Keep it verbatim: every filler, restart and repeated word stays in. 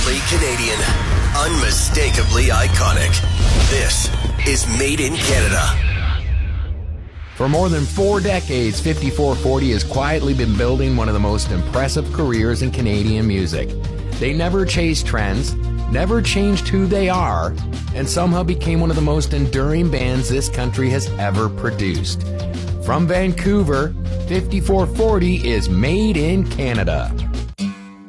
Proudly Canadian. Unmistakably iconic. This is Made in Canada. For more than four decades, fifty-four forty has quietly been building one of the most impressive careers in Canadian music. They never chased trends, never changed who they are, and somehow became one of the most enduring bands this country has ever produced. From Vancouver, fifty-four forty is Made in Canada.